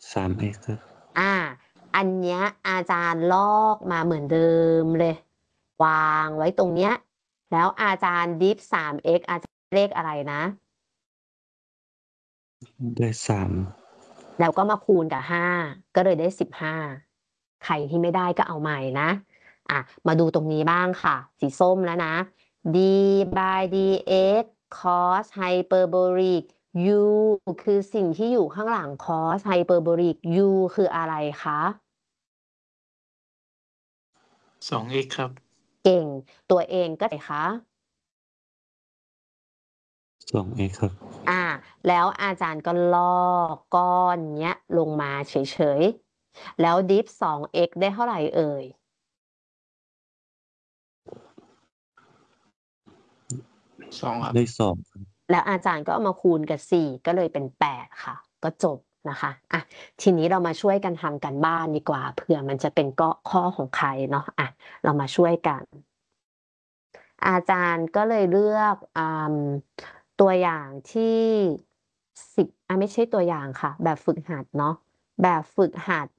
3x ครับอันเนี้ยอาจารย์ลอกมาเหมือนเดิมเลย วางไว้ตรงเนี้ย แล้วอาจารย์ดิฟ 3x อาจารย์เลขอะไรนะได้แล้วก็มาคูณกับ5ก็เลยได้15ใครที่ไม่ได้ก็เอาใหม่นะมาดูตรงนี้บ้างค่ะ สีส้มแล้วนะ d by dx cos hyperbolic u คือสิ่งที่อยู่ข้างหลัง cos hyperbolic u คืออะไรคะ 2x ครับเก่ง ตัวเองก็ได้คะ 2x ครับแล้วอาจารย์ก็ลอกก้อนเนี้ยลงมาเฉยๆ แล้วดิฟ 2x ได้เท่าไหร่เอ่ย 2 ครับได้2ครับแล้วอาจารย์ก็เอามาคูณกับ4ก็เลยเป็น8ค่ะก็จบนะคะทีนี้เรามาช่วยกันทำกันบ้านดีกว่าเผื่อมันจะเป็นข้อของใครเนาะเรามาช่วยกัน อาจารย์ก็เลยเลือกตัวอย่างที่10ไม่ใช่ตัวอย่างค่ะ แบบฝึกหัดเนาะแบบฝึกหัด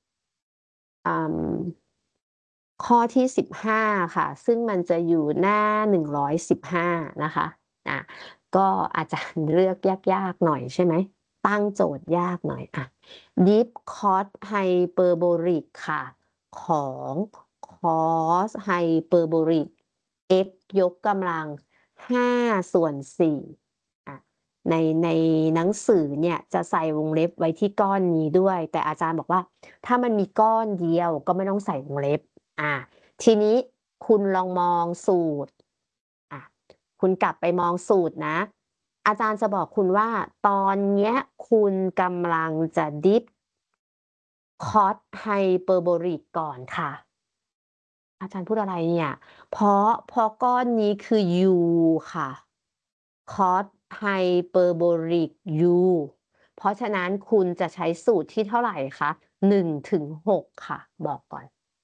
ข้อที่15ค่ะซึ่งมันจะอยู่หน้า115นะคะก็อาจารย์เลือกยากๆหน่อยใช่ไหมตั้งโจทย์ยากหน่อยdiff cos hyperbolic ค่ะของ cos hyperbolic x ยกกำลัง5/4ในหนังสือเนี่ยจะใส่วงเล็บไว้ที่ก้อนนี้ด้วยแต่อาจารย์บอกว่าถ้ามันมีก้อนเดียวก็ไม่ต้องใส่วงเล็บทีนี้คุณลองมองสูตรคุณกลับไปมองสูตรนะอาจารย์จะบอกคุณว่าตอนเนี้ยคุณกำลังจะดิฟคอสไฮเปอร์โบลิกก่อนค่ะอาจารย์พูดอะไรเนี่ยเพราะก้อนนี้คือ u ค่ะคอสไฮเปอร์โบลิก u เพราะฉะนั้นคุณจะใช้สูตรที่เท่าไหร่คะ1 ถึง 6ค่ะบอกก่อน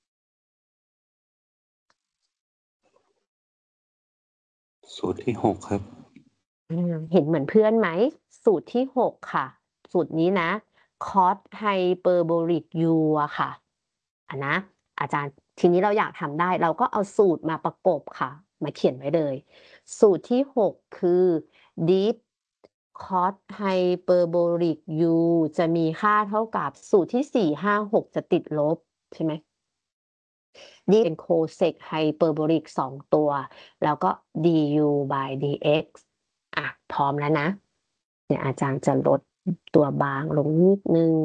สูตรที่6ครับเห็นเหมือนเพื่อนไหมสูตรที่6ค่ะสูตรนี้นะ cos hyperbolic u ค่ะนะอาจารย์ทีนี้เราอยากทำได้เราก็เอาสูตรมาประกบค่ะมาเขียนไว้เลยสูตรที่6คือ deep cos hyperbolic u จะมีค่าเท่ากับสูตรที่4 5 6จะติดลบใช่ไหมนี่เป็น cosec hyperbolic 2ตัวแล้วก็ du by dx พร้อมแล้วนะเนี่ยอาจารย์จะลดตัวบางลงนิดนึง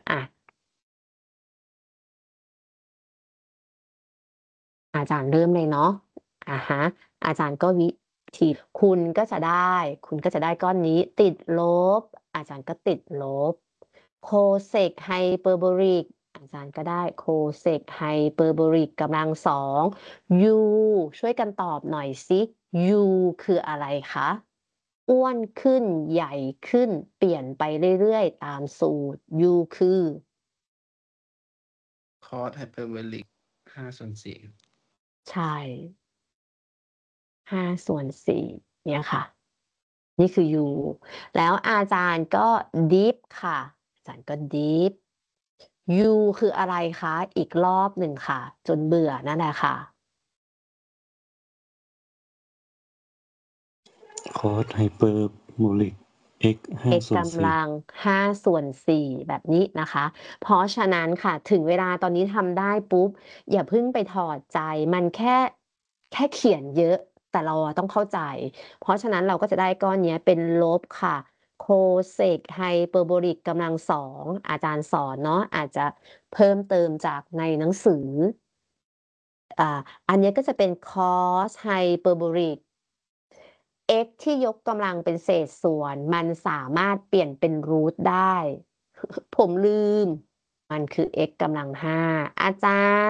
อาจารย์เริ่มเลยเนาะอาจารย์ก็วิธีคุณก็จะได้ก้อนนี้ติดลบอาจารย์ก็ติดลบโคเซกไฮเปอร์โบลิกอาจารย์ก็ได้โคเซกไฮเปอร์โบลิกกำลัง2 u ช่วยกันตอบหน่อยสิ u คืออะไรคะอ้วนขึ้นใหญ่ขึ้นเปลี่ยนไปเรื่อยๆตามสูตร u คือ cos hyperbolic 5/4 ใช่5/4เนี่ยค่ะ นี่คือ u แล้วอาจารย์ก็ deep ค่ะอาจารย์ก็ deep u คืออะไรคะอีกรอบหนึ่งค่ะจนเบื่อนั่นแหละค่ะ cos hyperbolic x x กำลัง5/4แบบนี้นะคะเพราะฉะนั้นค่ะถึงเวลาตอนนี้ทำได้ปุ๊บอย่าเพิ่งไปถอดใจมันแค่เขียนเยอะแต่เราต้องเข้าใจเพราะฉะนั้นเราก็จะได้ก้อนนี้เป็นลบค่ะโคเซกไฮเปอร์โบลิกกำลัง2อาจารย์สอนเนาะอาจจะเพิ่มเติมจากในหนังสืออันนี้ก็จะเป็น cos hyperbolic x ที่ยกกำลังเป็นเศษส่วนมันสามารถเปลี่ยนเป็นรูทได้ผมลืมมันคือ x กำลัง5อาจารย์